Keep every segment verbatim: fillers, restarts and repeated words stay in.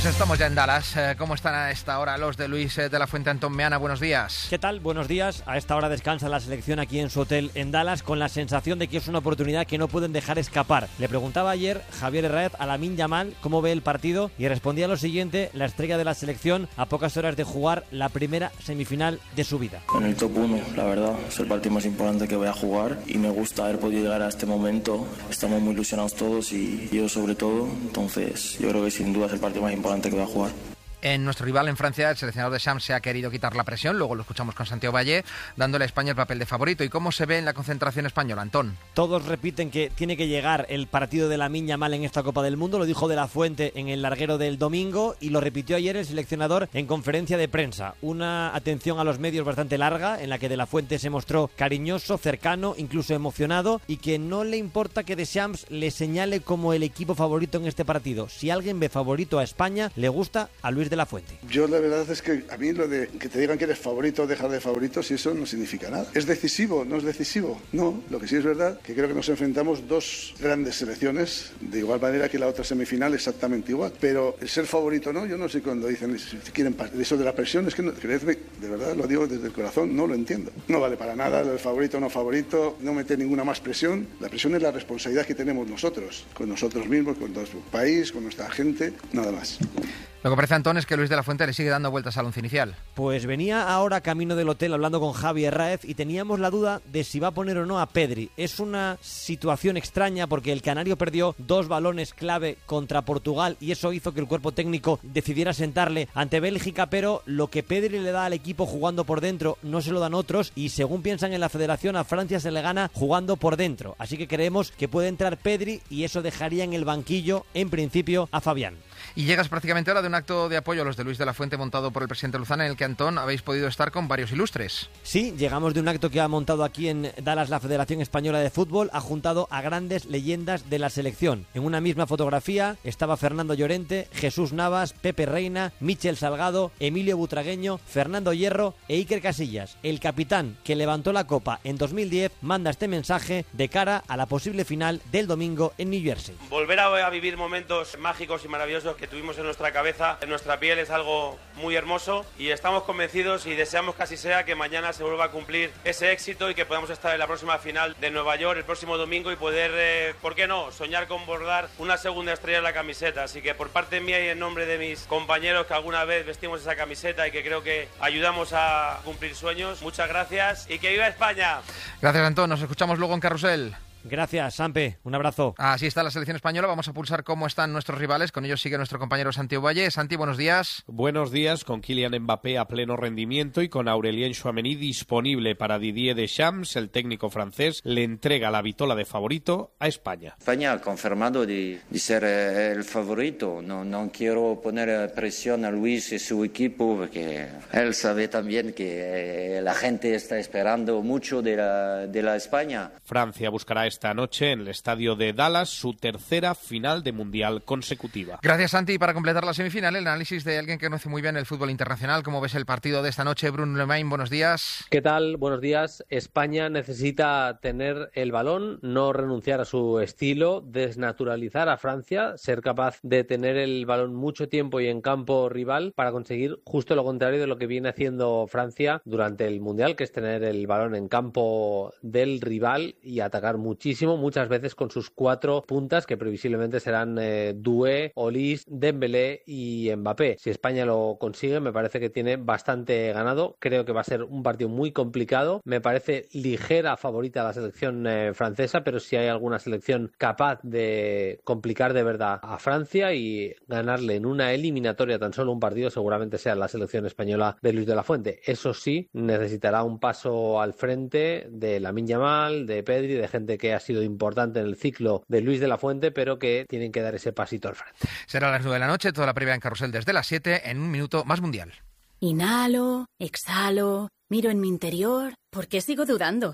Estamos ya en Dallas. ¿Cómo están a esta hora los de Luis de la Fuente? Antón Meana, buenos días. ¿Qué tal? Buenos días. A esta hora descansa la selección aquí en su hotel en Dallas con la sensación de que es una oportunidad que no pueden dejar escapar. Le preguntaba ayer Javier Herráez a Lamine Yamal cómo ve el partido y respondía lo siguiente, la estrella de la selección a pocas horas de jugar la primera semifinal de su vida. En el top uno, la verdad, es el partido más importante que voy a jugar y me gusta haber podido llegar a este momento. Estamos muy ilusionados todos y yo sobre todo, entonces yo creo que sin duda es el partido más importante que voy a jugar. En nuestro rival en Francia, el seleccionador de Shams se ha querido quitar la presión, luego lo escuchamos con Santiago Valle, dándole a España el papel de favorito. ¿Y cómo se ve en la concentración española, Antón? Todos repiten que tiene que llegar el partido de Lamine Yamal en esta Copa del Mundo, lo dijo De la Fuente en el larguero del domingo y lo repitió ayer el seleccionador en conferencia de prensa. Una atención a los medios bastante larga, en la que De la Fuente se mostró cariñoso, cercano, incluso emocionado, y que no le importa que Deschamps le señale como el equipo favorito en este partido. Si alguien ve favorito a España, le gusta a Luis de la Fuente. Yo la verdad es que a mí lo de que te digan que eres favorito o dejar de favorito, si eso no significa nada. ¿Es decisivo? ¿No es decisivo? No, lo que sí es verdad que creo que nos enfrentamos dos grandes selecciones, de igual manera que la otra semifinal exactamente igual, pero el ser favorito no, yo no sé cuando dicen si quieren eso de la presión, es que no, creedme, de verdad lo digo desde el corazón, no lo entiendo. No vale para nada el favorito o no favorito, no meter ninguna más presión. La presión es la responsabilidad que tenemos nosotros, con nosotros mismos, con nuestro país, con nuestra gente, nada más. Lo que parece, Antón, es que Luis de la Fuente le sigue dando vueltas al once inicial. Pues venía ahora camino del hotel hablando con Javi Herráez y teníamos la duda de si va a poner o no a Pedri. Es una situación extraña porque el canario perdió dos balones clave contra Portugal y eso hizo que el cuerpo técnico decidiera sentarle ante Bélgica, pero lo que Pedri le da al equipo jugando por dentro no se lo dan otros y según piensan en la federación a Francia se le gana jugando por dentro. Así que creemos que puede entrar Pedri y eso dejaría en el banquillo, en principio, a Fabián. Y llegas prácticamente ahora de un acto de apoyo a los de Luis de la Fuente montado por el presidente Luzana, en el que, Antón, habéis podido estar con varios ilustres. Sí, llegamos de un acto que ha montado aquí en Dallas la Federación Española de Fútbol, ha juntado a grandes leyendas de la selección. En una misma fotografía estaba Fernando Llorente, Jesús Navas, Pepe Reina, Michel Salgado, Emilio Butragueño, Fernando Hierro e Iker Casillas. El capitán que levantó la copa en dos mil diez manda este mensaje de cara a la posible final del domingo en New Jersey. Volver a vivir momentos mágicos y maravillosos que tuvimos en nuestra cabeza, en nuestra piel, es algo muy hermoso y estamos convencidos y deseamos que así sea, que mañana se vuelva a cumplir ese éxito y que podamos estar en la próxima final de Nueva York el próximo domingo y poder, eh, ¿por qué no?, soñar con bordar una segunda estrella en la camiseta. Así que por parte mía y en nombre de mis compañeros que alguna vez vestimos esa camiseta y que creo que ayudamos a cumplir sueños, muchas gracias y que viva España. Gracias, Antón. Nos escuchamos luego en Carrusel. Gracias, Sampe. Un abrazo. Así está la selección española. Vamos a pulsar cómo están nuestros rivales. Con ellos sigue nuestro compañero Santiago Valle. Santi, buenos días. Buenos días, con Kylian Mbappé a pleno rendimiento y con Aurélien Tchouaméni disponible para Didier Deschamps. El técnico francés le entrega la vitola de favorito a España. España ha confirmado de, de ser el favorito. No, no quiero poner presión a Luis y su equipo porque él sabe también que la gente está esperando mucho de la, de la España. Francia buscará esta noche en el estadio de Dallas su tercera final de Mundial consecutiva. Gracias, Santi. Para completar la semifinal, el análisis de alguien que conoce muy bien el fútbol internacional. ¿Cómo ves el partido de esta noche? Bruno Lemain, buenos días. ¿Qué tal? Buenos días. España necesita tener el balón, no renunciar a su estilo, desnaturalizar a Francia, ser capaz de tener el balón mucho tiempo y en campo rival para conseguir justo lo contrario de lo que viene haciendo Francia durante el Mundial, que es tener el balón en campo del rival y atacar mucho. Muchísimo, muchas veces con sus cuatro puntas que previsiblemente serán eh, Doué, Olise, Dembélé y Mbappé. Si España lo consigue, me parece que tiene bastante ganado. Creo que va a ser un partido muy complicado. Me parece ligera favorita la selección eh, francesa, pero si hay alguna selección capaz de complicar de verdad a Francia y ganarle en una eliminatoria tan solo un partido, seguramente sea la selección española de Luis de la Fuente. Eso sí, necesitará un paso al frente de Lamine Yamal, de Pedri, de gente que ha sido importante en el ciclo de Luis de la Fuente, pero que tienen que dar ese pasito al frente. Será a las nueve de la noche, toda la previa en Carrusel desde las siete, en un minuto más Mundial. Inhalo, exhalo, miro en mi interior. ¿Por qué sigo dudando?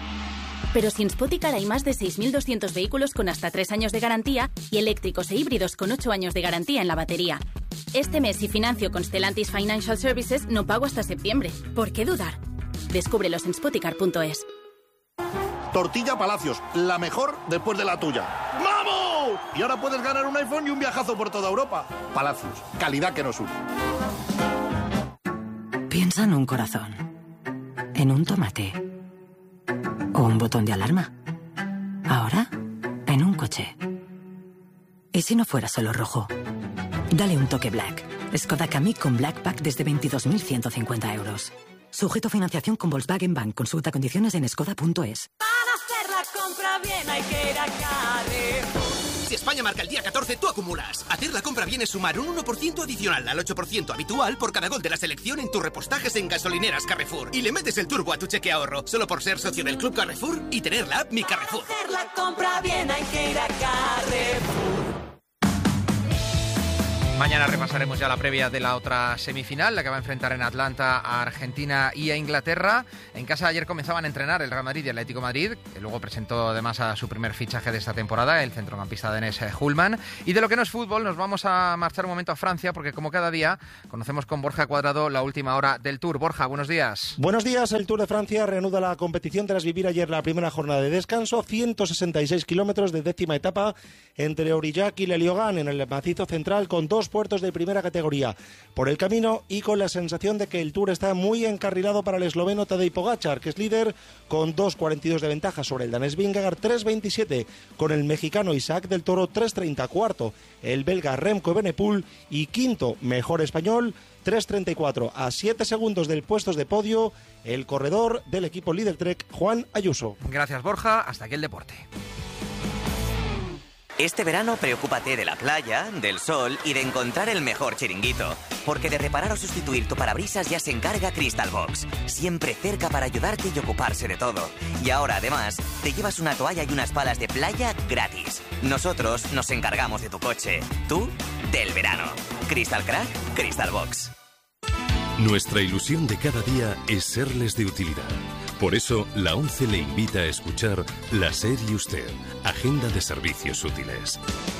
Pero si en Spoticar hay más de seis mil doscientos vehículos con hasta tres años de garantía y eléctricos e híbridos con ocho años de garantía en la batería. Este mes, si financio con Stellantis Financial Services, no pago hasta septiembre. ¿Por qué dudar? Descúbrelos en spoticar punto es. Tortilla Palacios, la mejor después de la tuya. ¡Vamos! ¡Wow! Y ahora puedes ganar un iPhone y un viajazo por toda Europa. Palacios, calidad que nos une. Piensa en un corazón, en un tomate o un botón de alarma. Ahora, en un coche. ¿Y si no fuera solo rojo? Dale un toque Black. Skoda Kamiq con Black Pack desde veintidós mil ciento cincuenta euros. Sujeto a financiación con Volkswagen Bank. Consulta condiciones en skoda punto es. Para hacer la compra bien hay que ir a Carrefour. Si España marca el día catorce, tú acumulas. Hacer la compra bien es sumar un uno por ciento adicional al ocho por ciento habitual por cada gol de la selección en tus repostajes en gasolineras Carrefour. Y le metes el turbo a tu cheque ahorro, solo por ser socio del Club Carrefour y tener la app Mi Carrefour. Para hacer la compra bien hay que ir a Carrefour. Mañana repasaremos ya la previa de la otra semifinal, la que va a enfrentar en Atlanta a Argentina y a Inglaterra. En casa ayer comenzaban a entrenar el Real Madrid y el Atlético de Madrid, que luego presentó además a su primer fichaje de esta temporada, el centrocampista danés Hulman. Y de lo que no es fútbol, nos vamos a marchar un momento a Francia, porque como cada día conocemos con Borja Cuadrado la última hora del Tour. Borja, buenos días. Buenos días. El Tour de Francia reanuda la competición tras vivir ayer la primera jornada de descanso, ciento sesenta y seis kilómetros de décima etapa entre Aurillac y Le Liogán en el macizo central, con dos puertos de primera categoría por el camino y con la sensación de que el Tour está muy encarrilado para el esloveno Tadej Pogačar, que es líder con dos cuarenta y dos de ventaja sobre el danés Vingegaard, tres veintisiete con el mexicano Isaac del Toro, tres treinta cuarto el belga Remco Evenepoel y quinto mejor español, tres treinta y cuatro a siete segundos del puestos de podio el corredor del equipo líder Trek, Juan Ayuso. Gracias, Borja. Hasta aquí el deporte. Este verano preocúpate de la playa, del sol y de encontrar el mejor chiringuito. Porque de reparar o sustituir tu parabrisas ya se encarga Crystal Box. Siempre cerca para ayudarte y ocuparse de todo. Y ahora además te llevas una toalla y unas palas de playa gratis. Nosotros nos encargamos de tu coche. Tú, del verano. Crystal Crack, Crystal Box. Nuestra ilusión de cada día es serles de utilidad. Por eso, la ONCE le invita a escuchar La SER y Usted, Agenda de Servicios Útiles.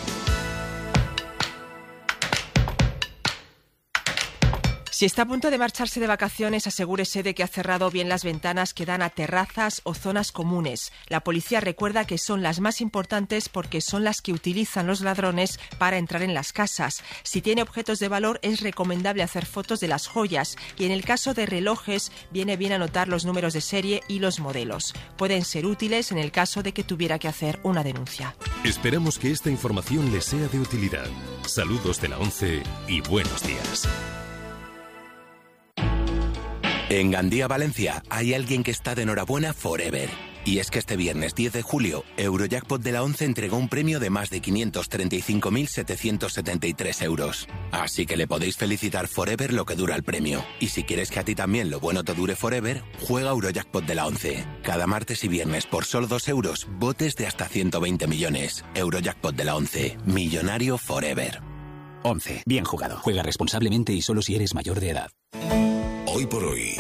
Si está a punto de marcharse de vacaciones, asegúrese de que ha cerrado bien las ventanas que dan a terrazas o zonas comunes. La policía recuerda que son las más importantes porque son las que utilizan los ladrones para entrar en las casas. Si tiene objetos de valor, es recomendable hacer fotos de las joyas y en el caso de relojes, viene bien anotar los números de serie y los modelos. Pueden ser útiles en el caso de que tuviera que hacer una denuncia. Esperamos que esta información les sea de utilidad. Saludos de la ONCE y buenos días. En Gandía, Valencia, hay alguien que está de enhorabuena forever. Y es que este viernes diez de julio, Eurojackpot de la ONCE entregó un premio de más de quinientos treinta y cinco mil setecientos setenta y tres euros. Así que le podéis felicitar forever lo que dura el premio. Y si quieres que a ti también lo bueno te dure forever, juega Eurojackpot de la ONCE. Cada martes y viernes por solo dos euros, botes de hasta ciento veinte millones. Eurojackpot de la ONCE. Millonario forever. ONCE. Bien jugado. Juega responsablemente y solo si eres mayor de edad. Hoy por hoy,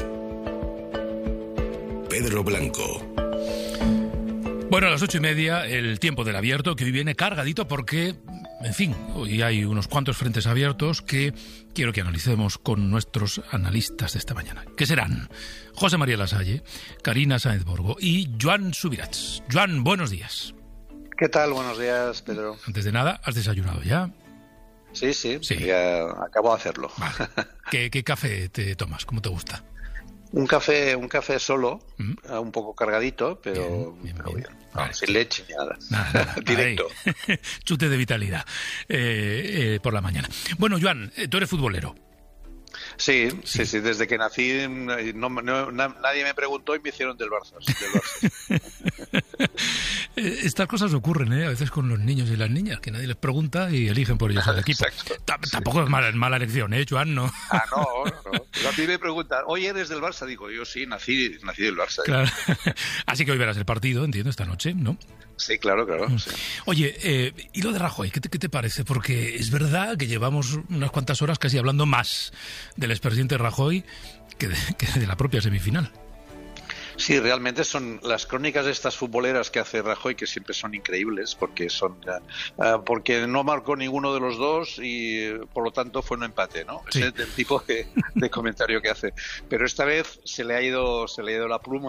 Pedro Blanco. Bueno, a las ocho y media, el tiempo del abierto, que hoy viene cargadito porque, en fin, hoy hay unos cuantos frentes abiertos que quiero que analicemos con nuestros analistas de esta mañana, que serán José María Lasalle, Karina Sáenz Borgo y Joan Subirats. Joan, buenos días. ¿Qué tal? Buenos días, Pedro. Antes de nada, ¿has desayunado ya? Sí, sí, sí. Ya acabo de hacerlo. Vale. ¿Qué, ¿Qué café te tomas? ¿Cómo te gusta? Un café, un café solo, ¿Mm? un poco cargadito, pero bien, bien, pero bien. bien. Vale. Sin leche ni nada. nada, nada. Directo. Chute de vitalidad eh, eh, por la mañana. Bueno, Joan, tú eres futbolero. Sí, sí, sí, sí, desde que nací no, no, nadie me preguntó y me hicieron del Barça. Del Barça. Estas cosas ocurren, ¿eh? A veces con los niños y las niñas, que nadie les pregunta y eligen por ellos al equipo. T- tampoco sí. es mala, mala elección, ¿eh, Joan? No. Ah, no, no. no. A mí me preguntan, oye, ¿eres del Barça? Digo, yo sí, nací, nací del Barça. Claro. Así que hoy verás el partido, entiendo, esta noche, ¿no? Sí, claro, claro. Sí. Oye, eh, ¿y lo de Rajoy? ¿Qué te, ¿Qué te parece? Porque es verdad que llevamos unas cuantas horas casi hablando más del expresidente Rajoy que de, que de la propia semifinal. Sí, realmente son las crónicas de estas futboleras que hace Rajoy, que siempre son increíbles, porque son uh, porque no marcó ninguno de los dos y por lo tanto fue un empate, ¿no? Sí. Ese es el tipo de, de comentario que hace. Pero esta vez se le ha ido se le ha ido la pluma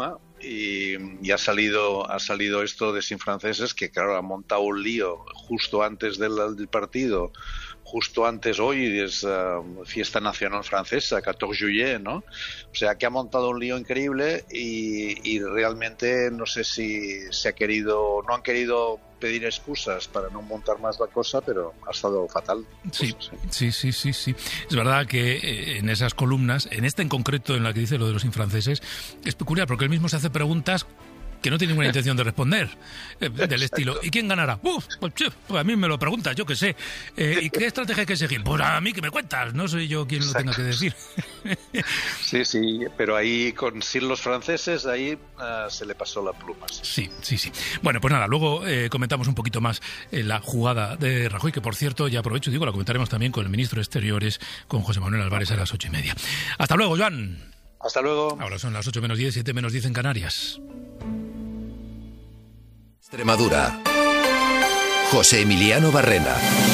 y, y ha salido ha salido esto de Sin Franceses, que claro, ha montado un lío justo antes del, del partido, justo antes, hoy es uh, fiesta nacional francesa, catorce juillet, ¿no? O sea, que ha montado un lío increíble y, y realmente no sé si se ha querido, no han querido pedir excusas para no montar más la cosa, pero ha estado fatal. Sí, sí, sí, sí, sí. Es verdad que eh, en esas columnas, en esta en concreto, en la que dice lo de los infranceses, es peculiar porque él mismo se hace preguntas que no tiene ninguna intención de responder, eh, del estilo, ¿y quién ganará? Uf, pues, pues a mí me lo preguntas, yo qué sé. Eh, ¿Y qué estrategia hay que seguir? Pues a mí que me cuentas, no soy yo quien Exacto. lo tenga que decir. Sí, sí, pero ahí con sin los franceses, ahí uh, se le pasó la pluma. Sí, sí, sí. Bueno, pues nada, luego eh, comentamos un poquito más eh, la jugada de Rajoy, que por cierto, ya aprovecho y digo, la comentaremos también con el ministro de Exteriores, con José Manuel Álvarez, a las ocho y media. Hasta luego, Joan. Hasta luego. Ahora son las ocho menos diez, siete menos diez en Canarias. Extremadura. José Emiliano Barrena.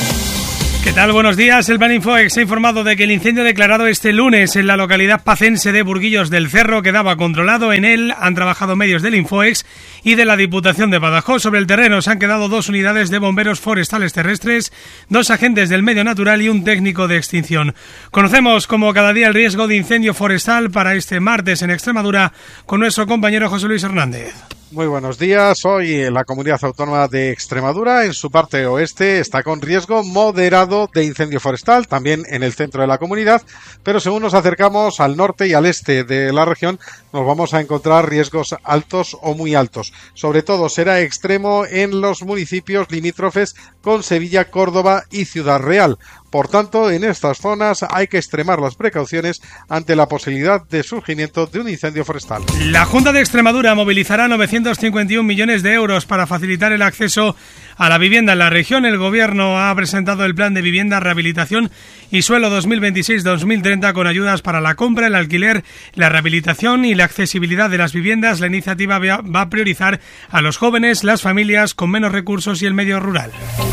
¿Qué tal? Buenos días. El Plan Infoex ha informado de que el incendio declarado este lunes en la localidad pacense de Burguillos del Cerro quedaba controlado. En él han trabajado medios del Infoex y de la Diputación de Badajoz. Sobre el terreno se han quedado dos unidades de bomberos forestales terrestres, dos agentes del medio natural y un técnico de extinción. Conocemos como cada día el riesgo de incendio forestal para este martes en Extremadura con nuestro compañero José Luis Hernández. Muy buenos días. Hoy la comunidad autónoma de Extremadura, en su parte oeste, está con riesgo moderado de incendio forestal, también en el centro de la comunidad, pero según nos acercamos al norte y al este de la región, nos vamos a encontrar riesgos altos o muy altos. Sobre todo será extremo en los municipios limítrofes con Sevilla, Córdoba y Ciudad Real. Por tanto, en estas zonas hay que extremar las precauciones ante la posibilidad de surgimiento de un incendio forestal. La Junta de Extremadura movilizará novecientos cincuenta y un millones de euros para facilitar el acceso a la vivienda en la región. El Gobierno ha presentado el Plan de Vivienda, Rehabilitación y Suelo dos mil veintiséis dos mil treinta con ayudas para la compra, el alquiler, la rehabilitación y la accesibilidad de las viviendas. La iniciativa va a priorizar a los jóvenes, las familias con menos recursos y el medio rural.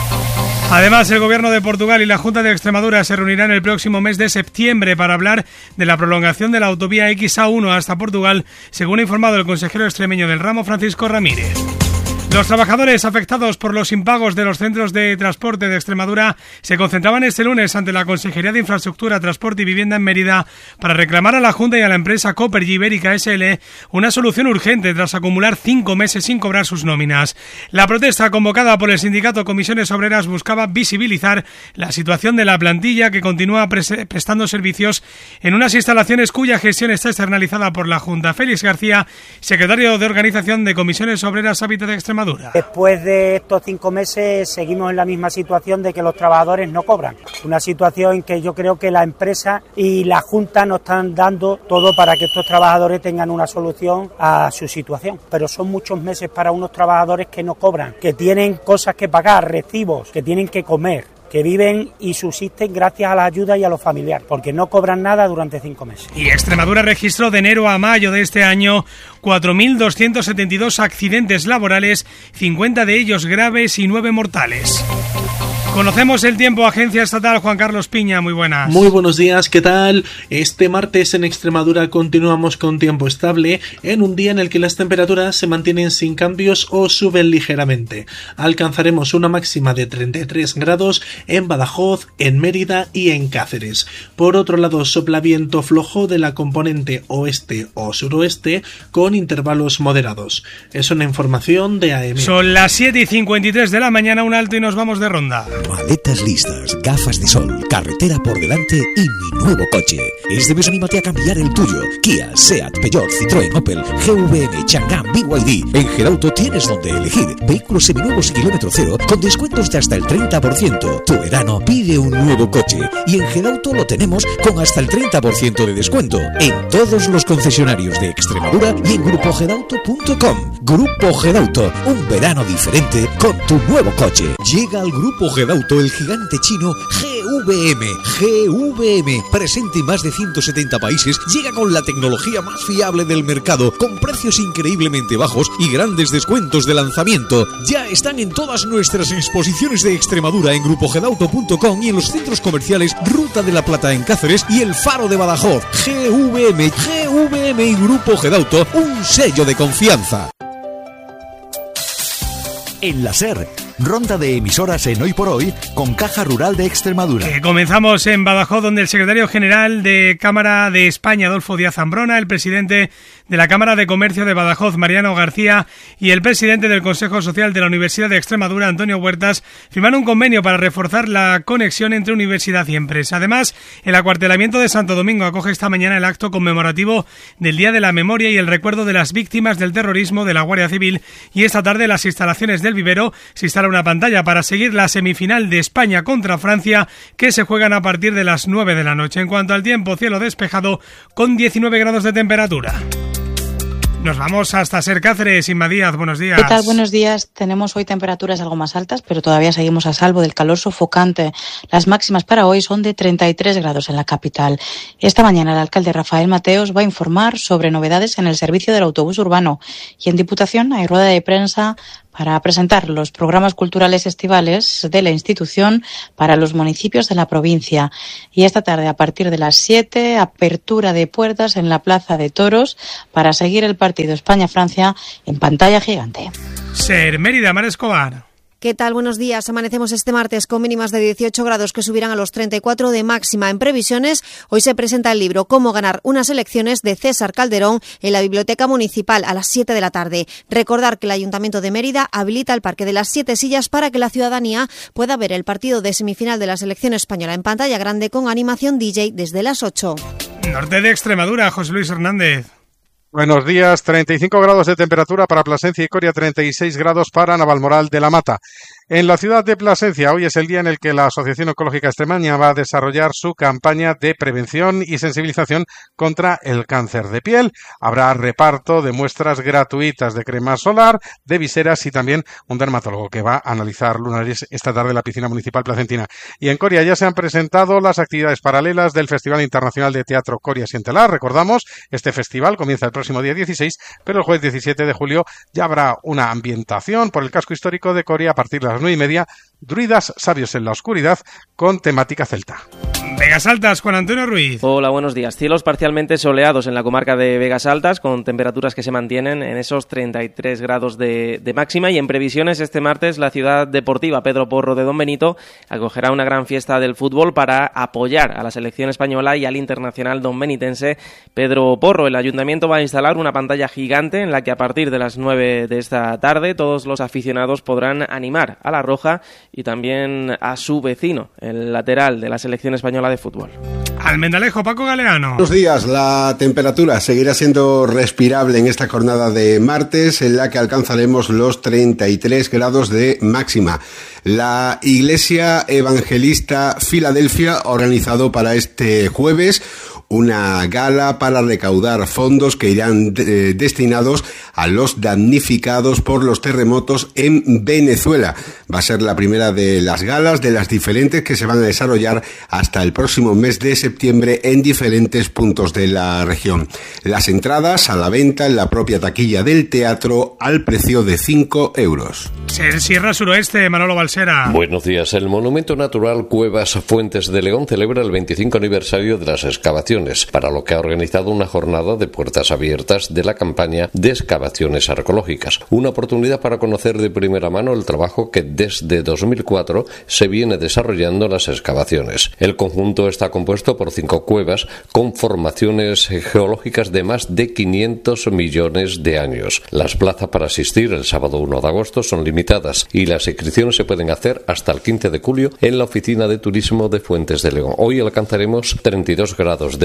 Además, el Gobierno de Portugal y la Junta de Extremadura se reunirán el próximo mes de septiembre para hablar de la prolongación de la autovía X A uno hasta Portugal, según ha informado el consejero extremeño del ramo, Francisco Ramírez. Los trabajadores afectados por los impagos de los centros de transporte de Extremadura se concentraban este lunes ante la Consejería de Infraestructura, Transporte y Vivienda en Mérida para reclamar a la Junta y a la empresa Coppergy Ibérica S L una solución urgente tras acumular cinco meses sin cobrar sus nóminas. La protesta convocada por el sindicato Comisiones Obreras buscaba visibilizar la situación de la plantilla que continúa pre- prestando servicios en unas instalaciones cuya gestión está externalizada por la Junta. Félix García, secretario de Organización de Comisiones Obreras Hábitat de Extremadura. Después de estos cinco meses seguimos en la misma situación de que los trabajadores no cobran. Una situación en que yo creo que la empresa y la Junta no están dando todo para que estos trabajadores tengan una solución a su situación. Pero son muchos meses para unos trabajadores que no cobran, que tienen cosas que pagar, recibos, que tienen que comer, que viven y subsisten gracias a la ayuda y a los familiares, porque no cobran nada durante cinco meses. Y Extremadura registró de enero a mayo de este año cuatro mil doscientos setenta y dos accidentes laborales, cincuenta de ellos graves y nueve mortales. Conocemos el tiempo, Agencia Estatal, Juan Carlos Piña, muy buenas. Muy buenos días, ¿qué tal? Este martes en Extremadura continuamos con tiempo estable, en un día en el que las temperaturas se mantienen sin cambios o suben ligeramente. Alcanzaremos una máxima de treinta y tres grados en Badajoz, en Mérida y en Cáceres. Por otro lado, sopla viento flojo de la componente oeste o suroeste con intervalos moderados. Es una información de A M. Son las siete y cincuenta y tres de la mañana, un alto y nos vamos de ronda. Maletas listas, gafas de sol, carretera por delante y mi nuevo coche. Este mes anímate a cambiar el tuyo. Kia, Seat, Peugeot, Citroën, Opel, G V M, Chang'an, B Y D. En Gerauto tienes donde elegir. Vehículos seminuevos y kilómetro cero con descuentos de hasta el treinta por ciento. Tu verano pide un nuevo coche y en Gerauto lo tenemos con hasta el treinta por ciento de descuento en todos los concesionarios de Extremadura y en grupo gerauto punto com. Grupo Gerauto, un verano diferente con tu nuevo coche. Llega al Grupo Gerauto el gigante chino G V M. G V M, presente en más de ciento setenta países, llega con la tecnología más fiable del mercado, con precios increíblemente bajos y grandes descuentos de lanzamiento. Ya están en todas nuestras exposiciones de Extremadura en grupo gedauto punto com y en los centros comerciales Ruta de la Plata en Cáceres y El Faro de Badajoz. G V M, G V M y Grupo Gedauto, un sello de confianza. En la SER, ronda de emisoras en Hoy por Hoy con Caja Rural de Extremadura. Eh, comenzamos en Badajoz, donde el secretario general de Cámara de España, Adolfo Díaz Zambrona, el presidente de la Cámara de Comercio de Badajoz, Mariano García, y el presidente del Consejo Social de la Universidad de Extremadura, Antonio Huertas, firmaron un convenio para reforzar la conexión entre universidad y empresa. Además, el acuartelamiento de Santo Domingo acoge esta mañana el acto conmemorativo del Día de la Memoria y el recuerdo de las víctimas del terrorismo de la Guardia Civil, y esta tarde las instalaciones del vivero se instala una pantalla para seguir la semifinal de España contra Francia, que se juegan a partir de las nueve de la noche. En cuanto al tiempo, cielo despejado con diecinueve grados de temperatura. Nos vamos hasta Ser Cáceres. Inma Díaz, buenos días. ¿Qué tal? Buenos días. Tenemos hoy temperaturas algo más altas, pero todavía seguimos a salvo del calor sofocante. Las máximas para hoy son de treinta y tres grados en la capital. Esta mañana el alcalde Rafael Mateos va a informar sobre novedades en el servicio del autobús urbano. Y en Diputación hay rueda de prensa para presentar los programas culturales estivales de la institución para los municipios de la provincia. Y esta tarde, a partir de las siete, apertura de puertas en la Plaza de Toros para seguir el partido España-Francia en pantalla gigante. Ser Mérida, Mar Escobar. ¿Qué tal? Buenos días. Amanecemos este martes con mínimas de dieciocho grados que subirán a los treinta y cuatro de máxima. En previsiones, hoy se presenta el libro Cómo ganar unas elecciones de César Calderón en la Biblioteca Municipal a las siete de la tarde. Recordar que el Ayuntamiento de Mérida habilita el Parque de las Siete Sillas para que la ciudadanía pueda ver el partido de semifinal de la selección española en pantalla grande con animación D J desde las ocho. Norte de Extremadura, José Luis Hernández. Buenos días, treinta y cinco grados de temperatura para Plasencia y Coria, treinta y seis grados para Navalmoral de la Mata. En la ciudad de Plasencia, hoy es el día en el que la Asociación Oncológica Extremeña va a desarrollar su campaña de prevención y sensibilización contra el cáncer de piel. Habrá reparto de muestras gratuitas de crema solar, de viseras y también un dermatólogo que va a analizar lunares esta tarde en la piscina municipal placentina. Y en Coria ya se han presentado las actividades paralelas del Festival Internacional de Teatro Coria Sientelar. Recordamos, este festival comienza el próximo día dieciséis, pero el jueves diecisiete de julio ya habrá una ambientación por el casco histórico de Coria a partir de las nueve y media, druidas sabios en la oscuridad con temática celta. Vegas Altas, Juan Antonio Ruiz. Hola, buenos días. Cielos parcialmente soleados en la comarca de Vegas Altas, con temperaturas que se mantienen en esos treinta y tres grados de, de máxima, y en previsiones este martes la ciudad deportiva Pedro Porro de Don Benito acogerá una gran fiesta del fútbol para apoyar a la selección española y al internacional donbenitense Pedro Porro. El ayuntamiento va a instalar una pantalla gigante en la que a partir de las nueve de esta tarde todos los aficionados podrán animar a la roja y también a su vecino, el lateral de la selección española de fútbol. Almendalejo, Paco Galeano. Buenos días. La temperatura seguirá siendo respirable en esta jornada de martes, en la que alcanzaremos los treinta y tres grados de máxima. La Iglesia Evangelista Filadelfia ha organizado para este jueves una gala para recaudar fondos que irán de, destinados a los damnificados por los terremotos en Venezuela. Va a ser la primera de las galas, de las diferentes que se van a desarrollar hasta el próximo mes de septiembre en diferentes puntos de la región. Las entradas a la venta en la propia taquilla del teatro al precio de cinco euros. Sierra Suroeste, Manolo Balsera. Buenos días. El Monumento Natural Cuevas Fuentes de León celebra el veinticinco aniversario de las excavaciones, para lo que ha organizado una jornada de puertas abiertas de la campaña de excavaciones arqueológicas. Una oportunidad para conocer de primera mano el trabajo que desde dos mil cuatro se viene desarrollando las excavaciones. El conjunto está compuesto por cinco cuevas con formaciones geológicas de más de quinientos millones de años. Las plazas para asistir el sábado uno de agosto son limitadas y las inscripciones se pueden hacer hasta el quince de julio en la Oficina de Turismo de Fuentes de León. Hoy alcanzaremos treinta y dos grados de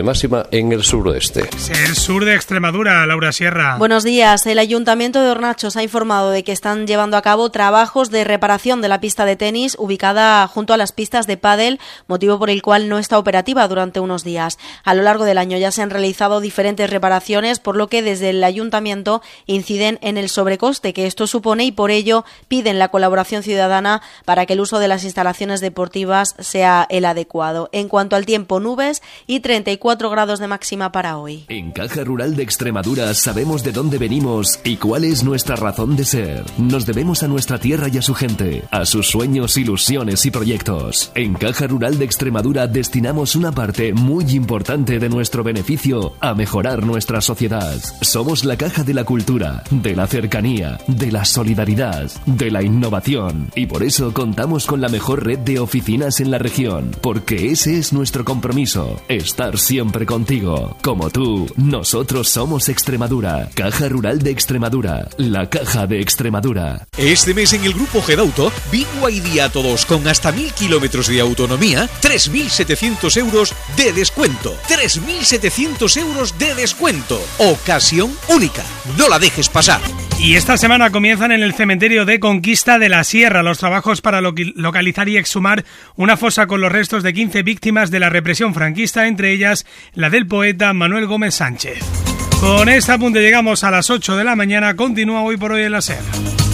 máxima en el suroeste. El sur de Extremadura, Laura Sierra. Buenos días. El Ayuntamiento de Hornachos ha informado de que están llevando a cabo trabajos de reparación de la pista de tenis ubicada junto a las pistas de pádel, motivo por el cual no está operativa durante unos días. A lo largo del año ya se han realizado diferentes reparaciones, por lo que desde el Ayuntamiento inciden en el sobrecoste que esto supone y por ello piden la colaboración ciudadana para que el uso de las instalaciones deportivas sea el adecuado. En cuanto al tiempo, nubes y treinta y cuatro grados de máxima para hoy. En Caja Rural de Extremadura sabemos de dónde venimos y cuál es nuestra razón de ser. Nos debemos a nuestra tierra y a su gente, a sus sueños, ilusiones y proyectos. En Caja Rural de Extremadura destinamos una parte muy importante de nuestro beneficio a mejorar nuestra sociedad. Somos la caja de la cultura, de la cercanía, de la solidaridad, de la innovación y por eso contamos con la mejor red de oficinas en la región, porque ese es nuestro compromiso, estar siempre contigo. Como tú, nosotros somos Extremadura. Caja Rural de Extremadura, la caja de Extremadura. Este mes en el grupo Gedauto, B Y D a todos con hasta mil kilómetros de autonomía, tres mil setecientos euros de descuento. tres mil setecientos euros de descuento. Ocasión única. No la dejes pasar. Y esta semana comienzan en el cementerio de Conquista de la Sierra los trabajos para lo- localizar y exhumar una fosa con los restos de quince víctimas de la represión franquista, entre ellas la del poeta Manuel Gómez Sánchez. Con este apunte llegamos a las ocho de la mañana. Continúa Hoy por Hoy en la SER.